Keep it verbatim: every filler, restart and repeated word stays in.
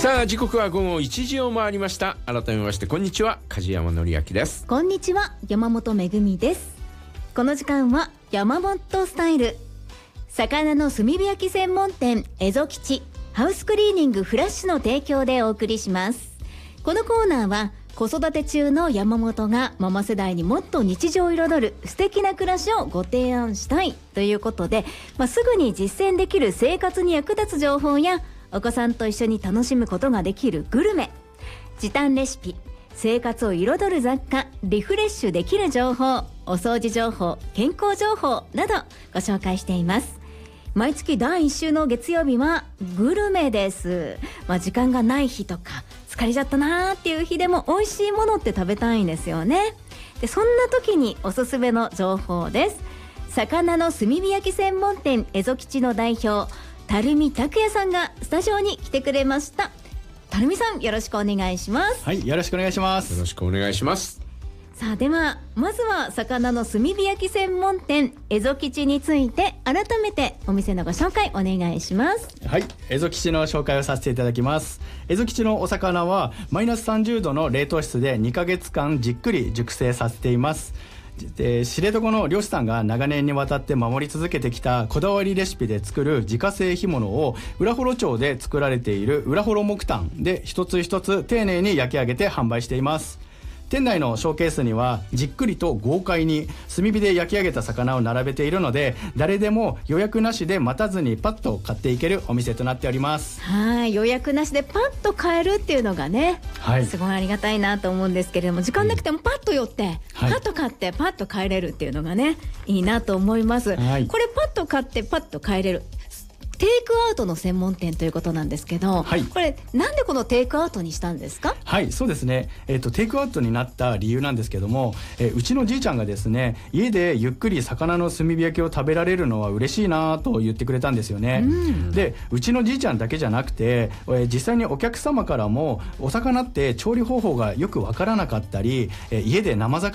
さあ時刻はごごいちじを回りました。改めましてこんにちは、梶山則明です。 こんにちは、山本めぐみです。この時間は山本スタイル、魚の炭火焼き専門店エゾ吉ハウスクリーニングフラッシュの提供でお送りします。このコーナーは子育て中の山本がママ世代にもっと日常を彩る素敵な暮らしをご提案したいということで、まあ、すぐに実践できる生活に役立つ情報やお子さんと一緒に楽しむことができるグルメ、時短レシピ、生活を彩る雑貨、リフレッシュできる情報、お掃除情報、健康情報などご紹介しています。毎月だいいっ週の月曜日はグルメです、まあ、時間がない日とか疲れちゃったなーっていう日でも美味しいものって食べたいんですよね。でそんな時におすすめの情報です。魚の炭火焼き専門店エゾ吉の代表垂水拓也さんがスタジオに来てくれました。垂水さん、よろしくお願いします。 はい、よろしくお願いします。 よろしくお願いします。 さあではまずは魚の炭火焼き専門店エゾ吉について改めてお店のご紹介お願いします。 はい、エゾ吉の紹介をさせていただきます。エゾ吉のお魚はマイナスさんじゅうどの冷凍室でにかげつかんじっくり熟成させています。で知床の漁師さんが長年にわたって守り続けてきたこだわりレシピで作る自家製干物を浦幌町で作られている浦幌木炭で一つ一つ丁寧に焼き上げて販売しています。店内のショーケースにはじっくりと豪快に炭火で焼き上げた魚を並べているので、誰でも予約なしで待たずにパッと買っていけるお店となっております。 はい、予約なしでパッと買えるっていうのがね、はい、すごいありがたいなと思うんですけれども、時間なくてもパッと寄って、はい、パッと買ってパッと帰れるっていうのがね、いいなと思います、はい、これパッと買ってパッと帰れるテイクアウトの専門店ということなんですけど、はい、これなんでこのテイクアウトにしたんですか？ はい、そうですね、えーと、テイクアウトになった理由なんですけども、えー、うちのじいちゃんがですね、家でゆっくり魚の炭火焼きを食べられるのは嬉しいなと言ってくれたんですよね、うん、でうちのじいちゃんだけじゃなくて、えー、実際にお客様からもお魚って調理方法がよくわからなかったり、えー、家で生魚